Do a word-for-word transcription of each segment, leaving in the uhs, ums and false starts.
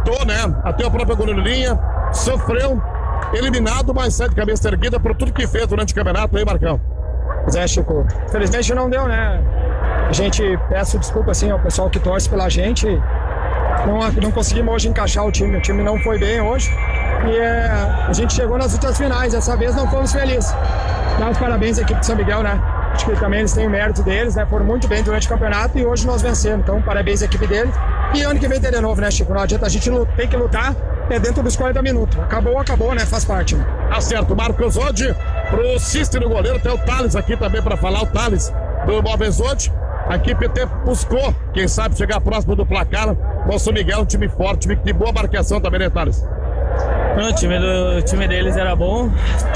lutou, né? Até o próprio goleiro Linha, sofreu, eliminado, mas sai de cabeça erguida por tudo que fez durante o campeonato aí, Marcão. Zé, Chico, felizmente não deu, né? A gente peço desculpa assim ao pessoal que torce pela gente. Não, não conseguimos hoje encaixar o time, o time não foi bem hoje. E é, a gente chegou nas últimas finais, dessa vez não fomos felizes. Dá os parabéns à equipe de São Miguel, né? Acho que também eles têm o mérito deles, né? Foram muito bem durante o campeonato e hoje nós vencemos. Então, parabéns à equipe deles. E ano que vem tem de novo, né, Chico? Não adianta, a gente tem que lutar é dentro dos quarenta minutos. Acabou, acabou, né? Faz parte. Né? Tá certo, Marcos Odi, pro Cister no goleiro, tem o Thales aqui também pra falar, o Thales do Bovesode. A equipe até buscou, quem sabe, chegar próximo do placar. O São Miguel é um time forte, time de boa marcação também, né, Thales? Não, o time, do, o time deles era bom,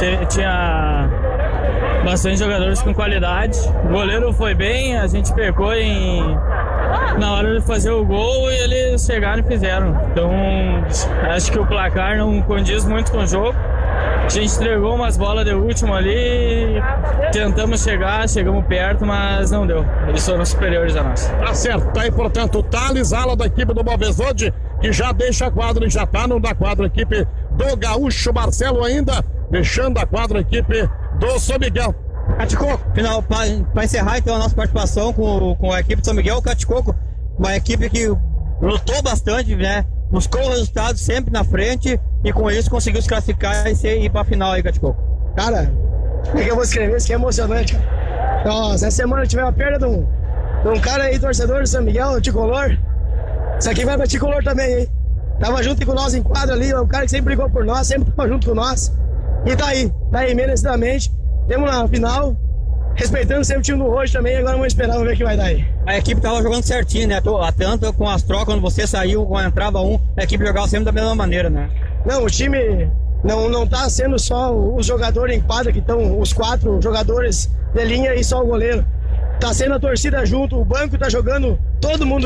tinha bastante jogadores com qualidade. O goleiro foi bem, a gente pecou em, na hora de fazer o gol e eles chegaram e fizeram. Então, acho que o placar não condiz muito com o jogo. A gente entregou umas bolas de último ali, tentamos chegar, chegamos perto, mas não deu. Eles foram superiores a nós. Tá certo, tá aí, portanto, o Thales, ala da equipe do Bovesode, que já deixa a quadra e já tá no da quadra, a equipe do Gaúcho. Marcelo ainda deixando a quadra, a equipe do São Miguel. Caticoco, final, para encerrar então a nossa participação com, com a equipe de São Miguel, o Caticoco, uma equipe que lutou bastante, né? Buscou o resultado sempre na frente e com isso conseguiu se classificar e ir pra final aí, Caticoco. Cara, como é que eu vou escrever isso que é emocionante, cara? Nossa, essa semana tivemos a perda de um, de um cara aí, torcedor do São Miguel, o Tricolor. Isso aqui vai pra Tricolor também, hein? Tava junto com nós em quadro ali, o cara que sempre brigou por nós, sempre tava junto com nós. E tá aí, tá aí merecidamente. Temos na final, respeitando sempre o time do Rojo também, agora vamos esperar, vamos ver o que vai dar aí. A equipe tava jogando certinho, né? Tanto com as trocas, quando você saiu, quando entrava um, a equipe jogava sempre da mesma maneira, né? Não, o time não, não tá sendo só os jogadores em quadra, que estão os quatro jogadores de linha e só o goleiro. Tá sendo a torcida junto, o banco tá jogando, todo mundo